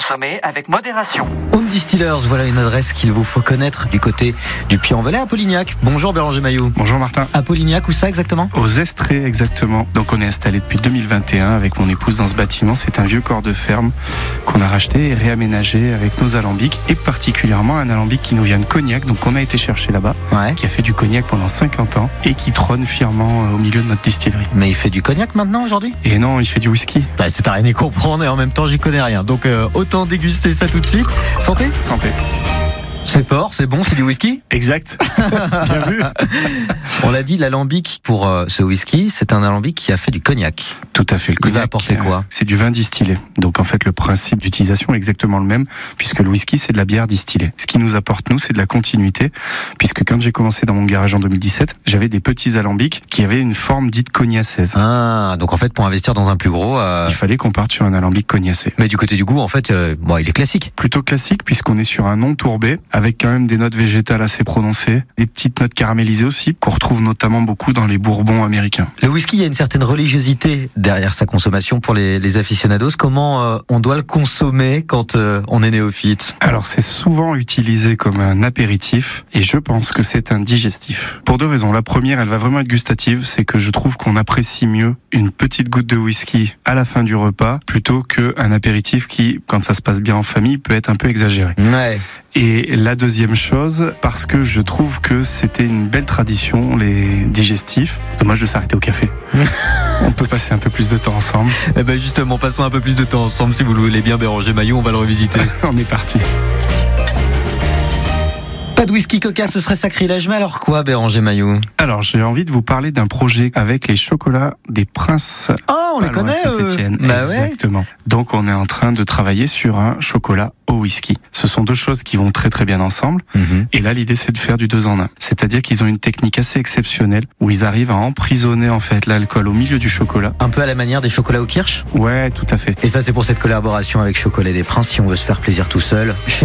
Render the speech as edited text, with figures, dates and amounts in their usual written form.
consommer avec modération. Home Distillers, voilà une adresse qu'il vous faut connaître du côté du Puy-en-Velay à Polignac. Bonjour Bérangère Mailloux. Bonjour Martin. À Polignac, où ça exactement ? Aux Estrées exactement. Donc on est installé depuis 2021 avec mon épouse dans ce bâtiment. C'est un vieux corps de ferme qu'on a racheté et réaménagé avec nos alambics et particulièrement un alambic qui nous vient de Cognac, donc on a été chercher là-bas, qui a fait du cognac pendant 50 ans et qui trône fièrement au milieu de notre distillerie. Mais il fait du cognac maintenant aujourd'hui ? Et non, il fait du whisky. C'est à rien y comprendre et en même temps j'y connais rien. Donc autant déguster ça tout de suite. Santé ? Santé. C'est fort, c'est bon, c'est du whisky ? Exact. Bien vu. On l'a dit, l'alambic pour ce whisky, c'est un alambic qui a fait du cognac. Tout à fait. Le cognac, il va apporter quoi ? C'est du vin distillé. Donc en fait, le principe d'utilisation est exactement le même, puisque le whisky, c'est de la bière distillée. Ce qui nous apporte, nous, c'est de la continuité, puisque quand j'ai commencé dans mon garage en 2017, j'avais des petits alambics qui avaient une forme dite cognacée. Ah, donc en fait, pour investir dans un plus gros... Il fallait qu'on parte sur un alambic cognacé. Mais du côté du goût, en fait, il est classique. Plutôt classique, puisqu'on est sur un non tourbé, avec quand même des notes végétales assez prononcées, des petites notes caramélisées aussi, qu'on retrouve notamment beaucoup dans les bourbons américains. Le whisky, il y a une certaine religiosité derrière sa consommation pour les aficionados. Comment on doit le consommer quand on est néophyte ? Alors c'est souvent utilisé comme un apéritif et je pense que c'est un digestif. Pour deux raisons. La première, elle va vraiment être gustative, c'est que je trouve qu'on apprécie mieux une petite goutte de whisky à la fin du repas plutôt qu'un apéritif qui, quand ça se passe bien en famille, peut être un peu exagéré. Ouais. Et la deuxième chose, parce que je trouve que c'était une belle tradition, les digestifs. C'est dommage de s'arrêter au café. On peut passer un peu plus de temps ensemble. Eh ben justement, passons un peu plus de temps ensemble. Si vous le voulez bien, Bérangère Mailloux, on va le revisiter. On est parti. Pas de whisky coca, ce serait sacrilège. Mais alors quoi, Bérangère Mailloux ? Alors, j'ai envie de vous parler d'un projet avec les chocolats des Princes. Oh, on les connaît, Saint-Étienne. Bah exactement. Ouais. Donc, on est en train de travailler sur un chocolat au whisky. Ce sont deux choses qui vont très très bien ensemble. Et là, l'idée, c'est de faire du 2 en 1. C'est-à-dire qu'ils ont une technique assez exceptionnelle où ils arrivent à emprisonner en fait l'alcool au milieu du chocolat. Un peu à la manière des chocolats au kirsch ? Ouais, tout à fait. Et ça, c'est pour cette collaboration avec Chocolat des Princes. Si on veut se faire plaisir tout seul.